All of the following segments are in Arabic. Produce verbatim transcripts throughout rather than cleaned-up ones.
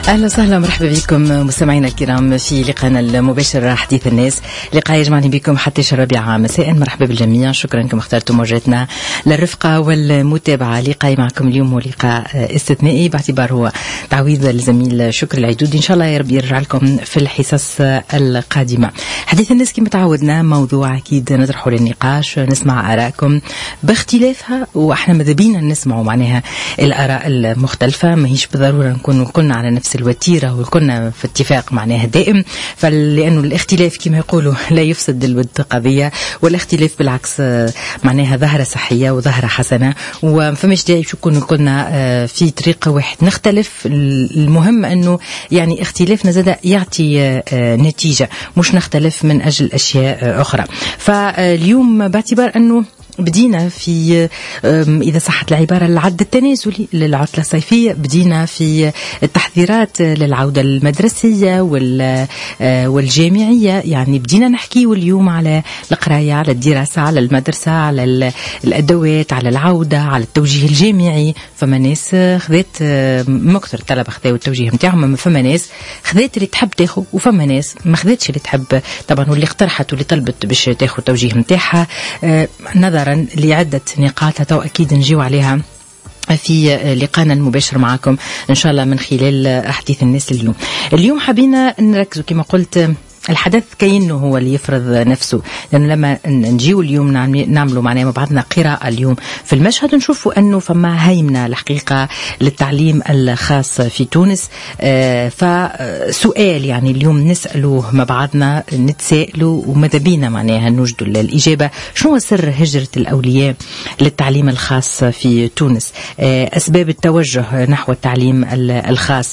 أهلا وسهلا مرحبا بكم مستمعينا الكرام في لقاءنا المباشر حديث الناس، لقاء يجمعني بكم حتى الرابعة مساء. مرحبا بالجميع، شكرا انكم اخترتم مواجهتنا للرفقة والمتابعة. لقاء معكم اليوم هو لقاء استثنائي باعتبار هو تعويض للزميل شكر العيدودي، ان شاء الله يا رب يرجع لكم في الحصص القادمة. حديث الناس كما تعودنا موضوع اكيد نطرحه للنقاش، نسمع آرائكم باختلافها، واحنا ماذا بينا نسمعوا معناها الآراء المختلفة، ما هيش بالضرورة نكونوا كلنا على نفس الوتيرة وكنا في اتفاق معناها دائم، فلأنه الاختلاف كما يقولوا لا يفسد الود قضية، والاختلاف بالعكس معناها ظاهرة صحية وظاهرة حسنة، وفماش داعي شو كنا كنا في طريق واحد نختلف. المهم أنه يعني اختلافنا زاد يعطي نتيجة، مش نختلف من أجل أشياء أخرى. فاليوم باعتبار أنه بدينا في إذا صحت العبارة العد التنازلي للعطلة الصيفية، بدينا في التحذيرات للعودة المدرسية والجامعية، يعني بدينا نحكي اليوم على القراية، على الدراسة، على المدرسة، على الأدوات، على العودة، على التوجيه الجامعي. فما ناس خذت مكثر طلبة خذوا التوجيه متاعهم، ما فما ناس خذت اللي تحب تاخذ، وفما ناس ما خذتش اللي تحب طبعا، واللي اقترحت واللي طلبت باش تاخذ التوجيه متاعها نظرا لعدة نقاط تو أكيد نجيو عليها في لقاءنا المباشر معكم إن شاء الله من خلال أحاديث الناس. اليوم اليوم حبينا نركزوا كما قلت الحدث كأنه هو اللي يفرض نفسه، لأنه لما نجيو اليوم نعملوا معناه مع بعضنا قراءة اليوم في المشهد، نشوفوا أنه فما هيمنة الحقيقة للتعليم الخاص في تونس. فسؤال يعني اليوم نسأله مع بعضنا، نتسائلوا وماذا بينا معناها نوجدوا الإجابة. شنو سر هجرة الأولياء للتعليم الخاص في تونس؟ أسباب التوجه نحو التعليم الخاص،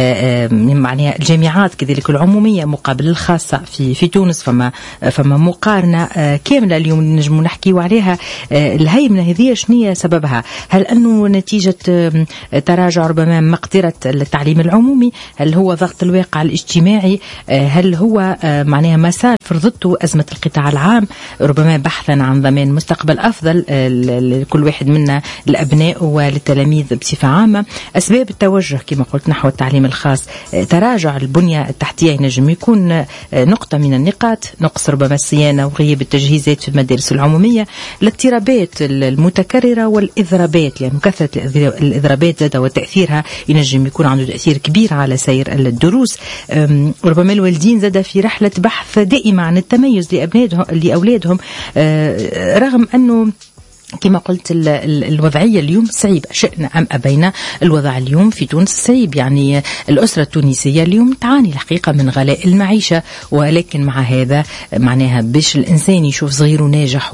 معناها الجامعات كذلك العمومية مقابل الخاص في في تونس. فما فما مقارنه كامله اليوم نجم نحكيوا عليها. الهيمنه هذه شنو سببها؟ هل انه نتيجه تراجع ربما مقدره التعليم العمومي؟ هل هو ضغط الواقع الاجتماعي؟ هل هو معناها مسار فرضته ازمه القطاع العام، ربما بحثا عن ضمان مستقبل افضل لكل واحد منا، الابناء وللتلاميذ بصفه عامه؟ اسباب التوجه كما قلت نحو التعليم الخاص، تراجع البنيه التحتيه نجم يكون نقطة من النقاط، نقص ربما الصيانة وغياب التجهيزات في المدارس العمومية، الاضطرابات المتكررة والإضرابات، يعني كثرة الإضرابات زادة وتأثيرها ينجم يكون عنده تأثير كبير على سير الدروس. ربما الوالدين زادة في رحلة بحث دائمة عن التميز لأبنائهم لأولادهم، رغم أنه كما قلت ال ال الوضعية اليوم صعيبة، شئنا أم أبينا الوضع اليوم في تونس صعيب. يعني الأسرة التونسية اليوم تعاني الحقيقة من غلاء المعيشة، ولكن مع هذا معناها باش الإنسان يشوف صغيره ناجح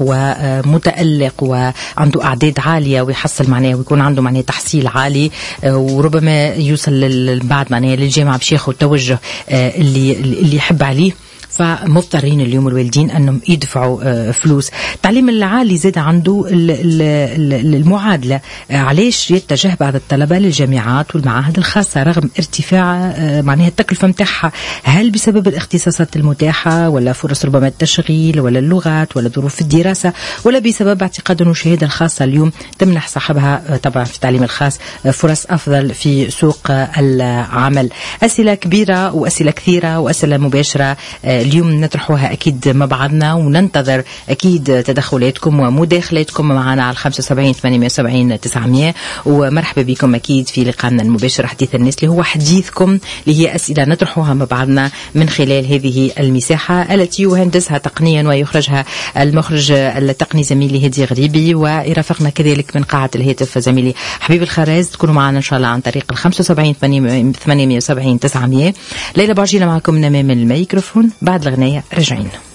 ومتألق وعنده أعداد عالية ويحصل معناه ويكون عنده معناه تحصيل عالي، وربما يوصل بعد معناه للجامعة باش ياخذ التوجه اللي اللي يحب عليه، فمضطرين اليوم الوالدين أنهم يدفعوا فلوس. التعليم العالي زاد عنده المعادلة، علاش يتجه بعض الطلبة للجامعات والمعاهد الخاصة رغم ارتفاع معناها التكلفة متاعها؟ هل بسبب الاختصاصات المتاحة، ولا فرص ربما التشغيل، ولا اللغات، ولا ظروف الدراسة، ولا بسبب اعتقاد أن الشهادة الخاصة اليوم تمنح صاحبها طبعا في التعليم الخاص فرص أفضل في سوق العمل؟ أسئلة كبيرة وأسئلة كثيرة وأسئلة مباشرة اليوم نطرحوها أكيد مع بعضنا، وننتظر أكيد تدخلاتكم ومداخلاتكم معنا على خمسة وسبعين ثمانمائة وسبعين تسعمائة. ومرحبا بكم أكيد في لقاءنا المباشر حديث الناس اللي هو حديثكم، اللي هي أسئلة نطرحوها مع بعضنا من خلال هذه المساحة التي يهندسها تقنيا ويخرجها المخرج التقني زميلي هدي غريبي، ويرافقنا كذلك من قاعة الهاتف زميلي حبيب الخراز. تكونوا معنا إن شاء الله عن طريق ال خمسة وسبعين ثمانمائة وسبعين تسعمائة. ليلى بعجيلة معكم من أمام الميكروفون، بعد الغناية رجعين.